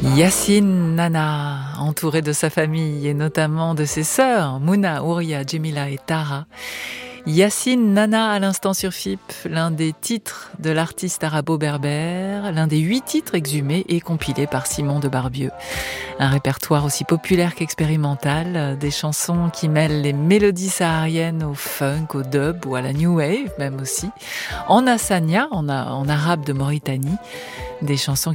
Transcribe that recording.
Yassine Nana, entouré de sa famille et notamment de ses sœurs, Mouna, Ouria, Djemila et Tara. Yassine Nana à l'instant sur FIP, l'un des titres de l'artiste arabo-berbère, l'un des 8 titres exhumés et compilés par Simon de Barbieux. Un répertoire aussi populaire qu'expérimental, des chansons qui mêlent les mélodies sahariennes au funk, au dub ou à la new wave même aussi, en hassania, en arabe de Mauritanie, des chansons